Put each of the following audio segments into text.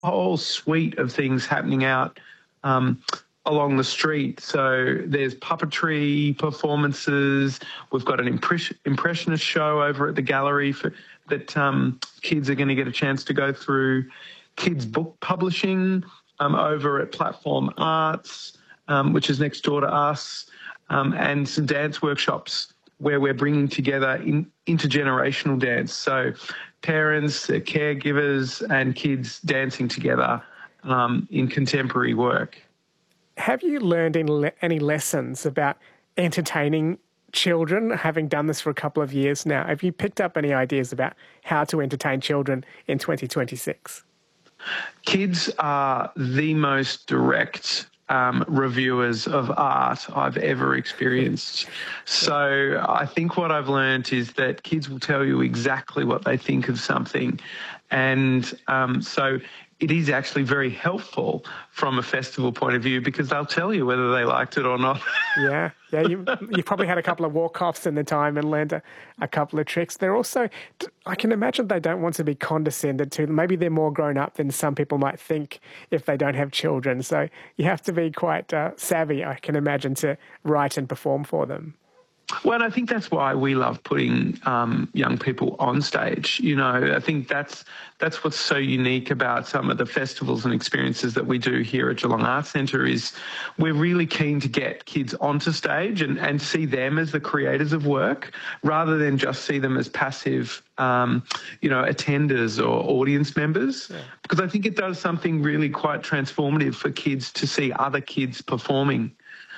whole suite of things happening out along the street. So there's puppetry performances. We've got an impressionist show over at the gallery that kids are going to get a chance to go through. Kids book publishing over at Platform Arts, which is next door to us, and some dance workshops where we're bringing together intergenerational dance. So parents, caregivers and kids dancing together in contemporary work. Have you learned any lessons about entertaining children, having done this for a couple of years now? Have you picked up any ideas about how to entertain children in 2026? Kids are the most direct reviewers of art I've ever experienced. So I think what I've learned is that kids will tell you exactly what they think of something. And so it is actually very helpful from a festival point of view because they'll tell you whether they liked it or not. Yeah. You probably had a couple of walk-offs in the time and learned a couple of tricks. They're also, I can imagine they don't want to be condescended to. Maybe they're more grown up than some people might think if they don't have children. So you have to be quite savvy, I can imagine, to write and perform for them. Well, and I think that's why we love putting young people on stage. You know, I think that's what's so unique about some of the festivals and experiences that we do here at Geelong Arts Centre is we're really keen to get kids onto stage and see them as the creators of work rather than just see them as passive, attenders or audience members. Yeah. Because I think it does something really quite transformative for kids to see other kids performing.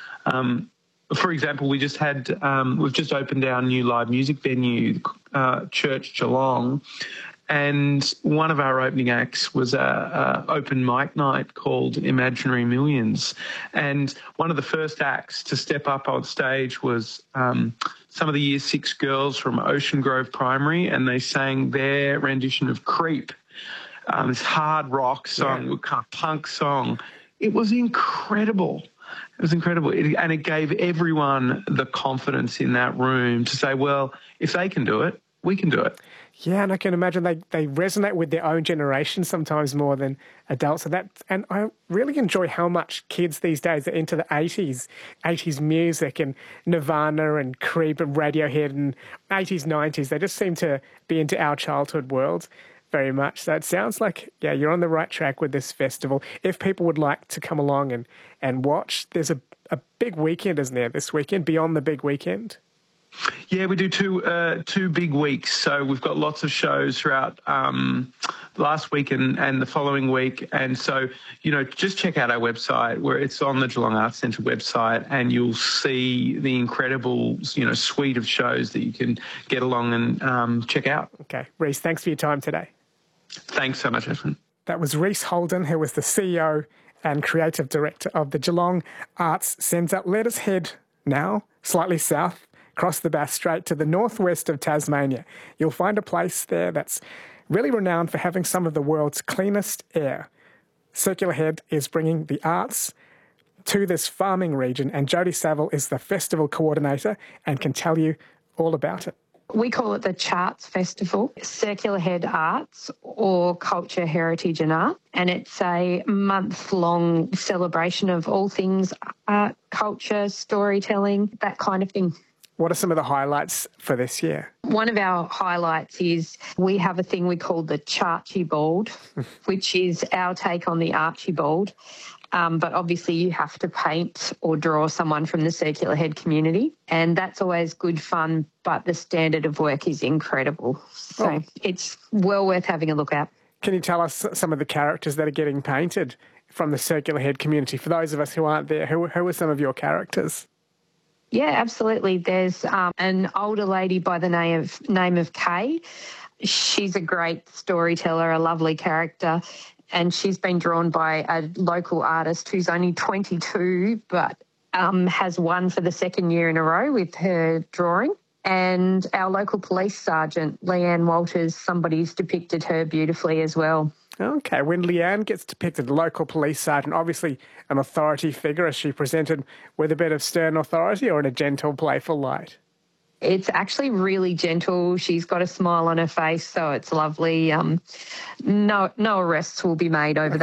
For example, we've just opened our new live music venue, Church Geelong, and one of our opening acts was a open mic night called Imaginary Millions. And one of the first acts to step up on stage was some of the Year 6 girls from Ocean Grove Primary, and they sang their rendition of Creep, this hard rock song, kind of punk song. It was incredible. It was incredible. And it gave everyone the confidence in that room to say, well, if they can do it, we can do it. Yeah, and I can imagine they resonate with their own generation sometimes more than adults. And I really enjoy how much kids these days are into the 80s music and Nirvana and Creep and Radiohead and 80s, 90s. They just seem to be into our childhood world very much. So it sounds like, you're on the right track with this festival. If people would like to come along and watch, there's a big weekend, isn't there, this weekend, beyond the big weekend? Yeah, we do two big weeks. So we've got lots of shows throughout last week and the following week. And so, just check out our website where it's on the Geelong Arts Centre website and you'll see the incredible, suite of shows that you can get along and check out. Okay. Rhys, thanks for your time today. Thanks so much, Ashwin. That was Rhys Holden, who was the CEO and Creative Director of the Geelong Arts Centre. Let us head now slightly south, across the Bass Strait to the northwest of Tasmania. You'll find a place there that's really renowned for having some of the world's cleanest air. Circular Head is bringing the arts to this farming region, and Jodie Saville is the festival coordinator and can tell you all about it. We call it the Charts Festival, Circular Head Arts or Culture, Heritage and Art. And it's a month-long celebration of all things art, culture, storytelling, that kind of thing. What are some of the highlights for this year? One of our highlights is we have a thing we call the Charchibald, which is our take on the Archibald. But obviously you have to paint or draw someone from the Circular Head community, and that's always good fun, but the standard of work is incredible. So It's well worth having a look at. Can you tell us some of the characters that are getting painted from the Circular Head community? For those of us who aren't there, who are some of your characters? Yeah, absolutely. There's an older lady by the name of Kay. She's a great storyteller, a lovely character. And she's been drawn by a local artist who's only 22 but has won for the second year in a row with her drawing. And our local police sergeant, Leanne Walters, somebody's depicted her beautifully as well. Okay, when Leanne gets depicted, local police sergeant, obviously an authority figure, is she presented with a bit of stern authority or in a gentle, playful light? It's actually really gentle. She's got a smile on her face, so it's lovely. No arrests will be made over that.